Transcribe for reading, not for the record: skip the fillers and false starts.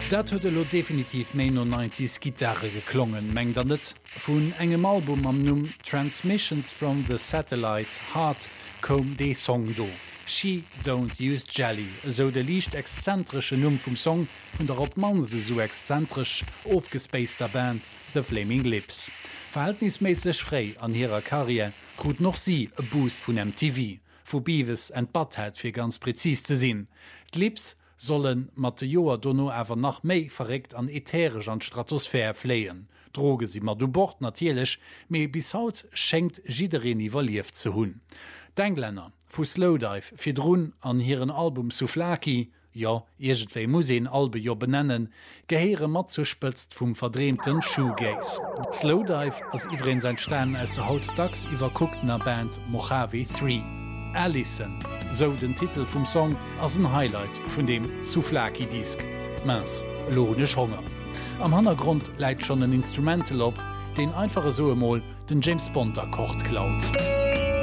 Dat huet lo definitiv méi no 90s Gitarre geklongen, mengg an net vun engem Album am Numm Transmissions from the Satellite Heart kom dee Song do. She don't use jelly, so de liicht exzentrische Numm vum Song vun der op Manse so exzentrisch aufgespaceder Band The Flaming Lips. Verhältnismäßig frei an ihrer Karriere krut noch sie e Boost vun MTV, vu Beavis and Butthead fir ganz präzis ze sinn. D'Lips sollen mat de Joer donno awer nach méi verregt an ätherisch an Stratosphär fleien. Droge sie mat du bord natierlech, méi bis haut schenkt jiderin iwwerlief ze hunn. D'Engländer vu Slowdive fir Drun an hireieren Album Souflaki, ja, irgendwéi muss en Albe jo benennen, geheere mat zuspëtzt vum verdreemten Shoegaze. Slowdive ass iwren sein Stern aus der Haut dacks iwwerkucktener Band Mojave 3. Allison, so den Titel vum Song ass een Highlight vun dem Souflaki-Disk. Mens, lohnisch Hunger. Am Hannergrund leit schon een Instrumental op, den einfache Soemol den James Bond kocht klaut.